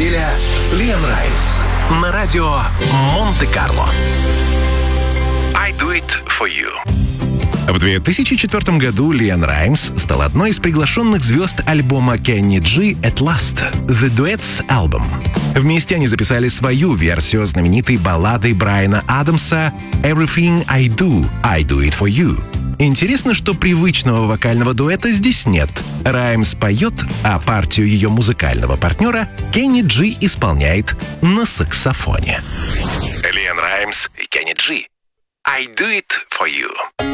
неделя с Лиан Раймс на радио Монте-Карло. I do it for you. В 2004 году Лиан Раймс стала одной из приглашенных звезд альбома Kenny G «At Last» The Duets Album. Вместе они записали свою версию знаменитой баллады Брайана Адамса «Everything I do it for you». Интересно, что привычного вокального дуэта здесь нет. Раймс поет, а партию ее музыкального партнера Kenny G исполняет на саксофоне. Лиан Раймс и Kenny G «I do it for you».